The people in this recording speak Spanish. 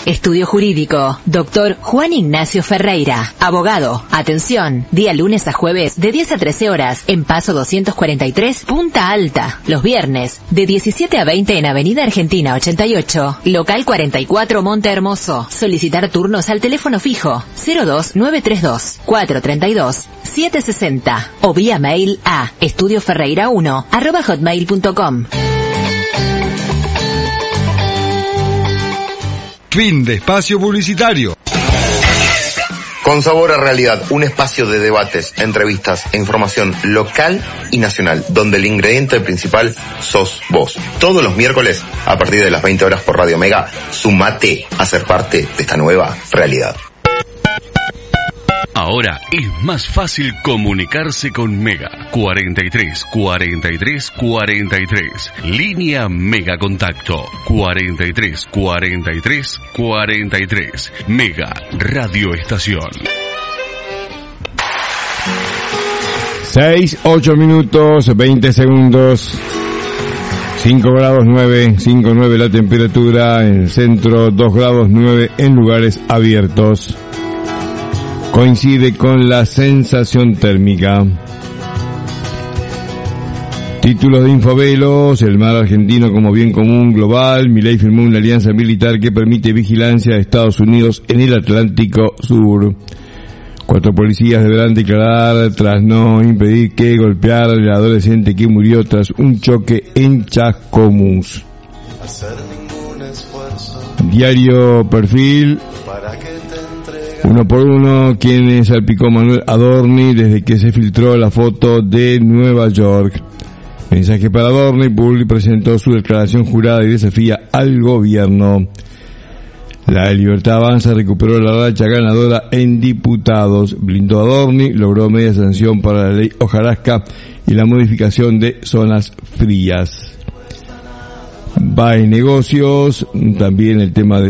Estudio Jurídico, Dr. Juan Ignacio Ferreira, abogado. Atención, día lunes a jueves de 10 a 13 horas en Paso 243, Punta Alta. Los viernes de 17 a 20 en Avenida Argentina 88, local 44 Monte Hermoso. Solicitar turnos al teléfono fijo 02932 432 760 o vía mail a estudioferreira1@hotmail.com. Fin de espacio publicitario. Con Sabor a Realidad, un espacio de debates, entrevistas e información local y nacional, donde el ingrediente principal sos vos. Todos los miércoles, a partir de las 20 horas por Radio Mega, sumate a ser parte de esta nueva realidad. Ahora es más fácil comunicarse con Mega. 43 43 43. Línea Mega Contacto. 43 43 43. Mega Radio Estación. 6, 8 minutos, 20 segundos. 5 grados 9, 5,9 la temperatura en el centro, 2 grados 9 en lugares abiertos. Coincide con la sensación térmica. Títulos de Infovelos: el mar argentino como bien común global. Milei firmó una alianza militar que permite vigilancia de Estados Unidos en el Atlántico Sur. 4 policías deberán declarar tras no impedir que golpeara al adolescente que murió tras un choque en Chascomús. Diario Perfil: 1 por 1, quien salpicó Manuel Adorni desde que se filtró la foto de Nueva York. Mensaje para Adorni: Pulli presentó su declaración jurada y desafía al gobierno. La Libertad Avanza recuperó la racha ganadora en diputados. Blindó a Adorni, logró media sanción para la ley hojarasca y la modificación de zonas frías. Va en negocios, también el tema de